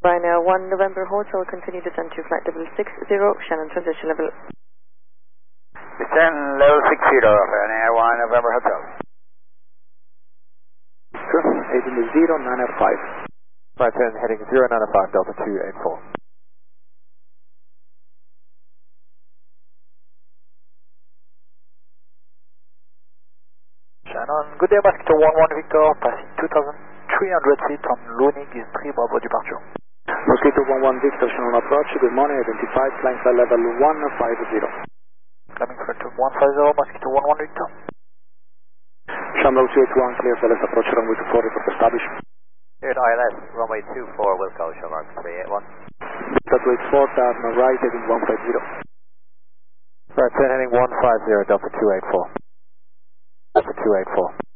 Ryanair 1 November Hotel, continue descent to flight level 60, Shannon transition level. Descend level 60, Ryanair 1 November Hotel. Sure, 18-0, 905. Flight 10 heading 095, Delta 284. Shannon, good day, Mosquito 11 Victor, passing 2,300 feet on Luning is 3 Bravo departure. Mosquito 11 Victor, Shannon approach, good morning, identified, flying flight level 150. Climbing flight 150, Mosquito 11 Victor. Shamrock 281, clear for approach runway 24, report established. Cleared ILS, runway 24, Wilco, Shamrock 381. Delta 284, turn right, heading 150. Right, 10 heading 150, Delta 284. Delta 284.